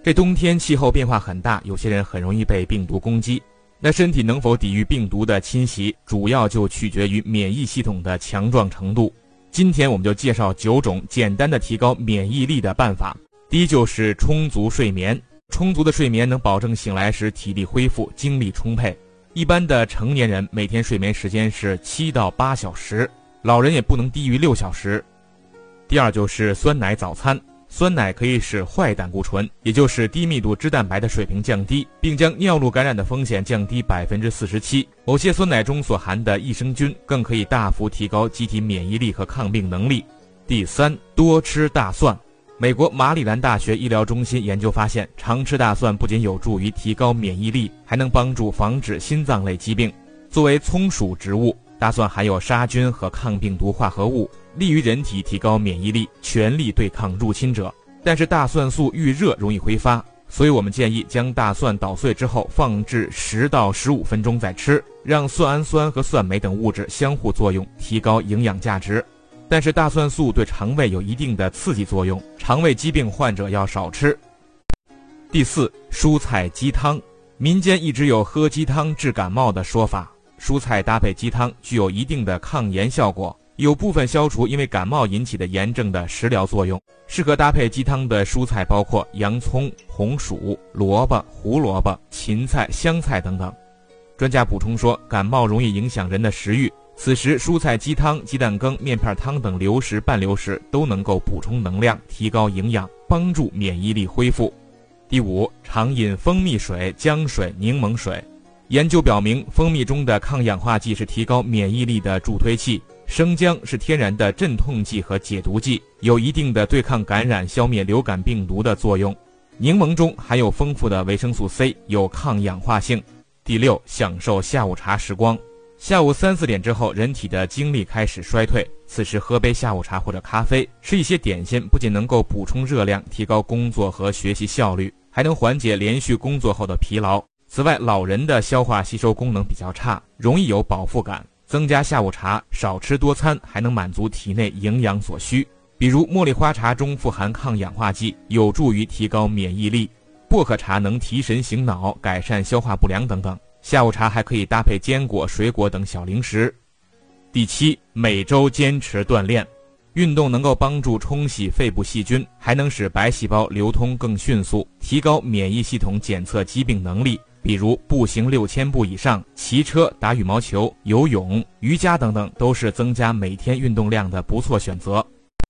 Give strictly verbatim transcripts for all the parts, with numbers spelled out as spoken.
这冬天气候变化很大，有些人很容易被病毒攻击。那身体能否抵御病毒的侵袭，主要就取决于免疫系统的强壮程度。今天我们就介绍九种简单的提高免疫力的办法。第一就是充足睡眠。充足的睡眠能保证醒来时体力恢复，精力充沛。一般的成年人每天睡眠时间是七到八小时，老人也不能低于六小时。第二就是酸奶早餐。酸奶可以使坏胆固醇，也就是低密度脂蛋白的水平降低，并将尿路感染的风险降低 百分之四十七。 某些酸奶中所含的益生菌更可以大幅提高机体免疫力和抗病能力。第三，多吃大蒜。美国马里兰大学医疗中心研究发现，常吃大蒜不仅有助于提高免疫力，还能帮助防止心脏类疾病。作为葱属植物，大蒜含有杀菌和抗病毒化合物，利于人体提高免疫力，全力对抗入侵者。但是大蒜素遇热容易挥发，所以我们建议将大蒜捣碎之后放置十到十五分钟再吃，让蒜氨酸和蒜酶等物质相互作用，提高营养价值。但是大蒜素对肠胃有一定的刺激作用，肠胃疾病患者要少吃。第四，蔬菜鸡汤。民间一直有喝鸡汤治感冒的说法，蔬菜搭配鸡汤具有一定的抗炎效果，有部分消除因为感冒引起的炎症的食疗作用。适合搭配鸡汤的蔬菜包括洋葱、红薯、萝卜、胡萝卜、芹菜、香菜等等。专家补充说，感冒容易影响人的食欲，此时蔬菜鸡汤、鸡蛋羹、面片汤等流食、半流食都能够补充能量，提高营养，帮助免疫力恢复。第五，常饮蜂蜜水、姜水、柠檬水。研究表明，蜂蜜中的抗氧化剂是提高免疫力的助推器，生姜是天然的镇痛剂和解毒剂，有一定的对抗感染、消灭流感病毒的作用。柠檬中含有丰富的维生素 C， 有抗氧化性。第六，享受下午茶时光。下午三四点之后，人体的精力开始衰退，此时喝杯下午茶或者咖啡，吃一些点心，不仅能够补充热量，提高工作和学习效率，还能缓解连续工作后的疲劳。此外，老人的消化吸收功能比较差，容易有饱腹感，增加下午茶，少吃多餐，还能满足体内营养所需。比如茉莉花茶中富含抗氧化剂，有助于提高免疫力；薄荷茶能提神醒脑，改善消化不良等等。下午茶还可以搭配坚果、水果等小零食。第七，每周坚持锻炼。运动能够帮助冲洗肺部细菌，还能使白细胞流通更迅速，提高免疫系统检测疾病能力。比如步行六千步以上、骑车、打羽毛球、游泳、瑜伽等等，都是增加每天运动量的不错选择。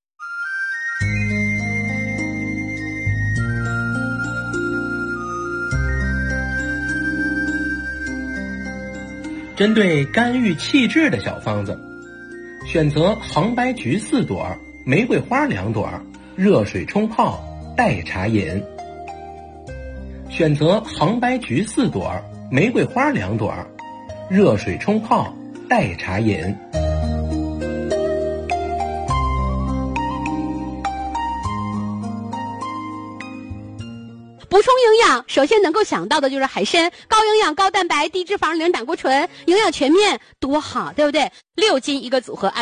针对肝郁气滞的小方子，选择杭白菊四朵、玫瑰花两朵，热水冲泡，代茶饮。选择杭白菊四朵、玫瑰花两朵，热水冲泡，代茶饮。 补充营养，首先能够想到的就是海参，高营养、高蛋白、低脂肪、零胆固醇，营养全面，多好，对不对？六斤一个组合。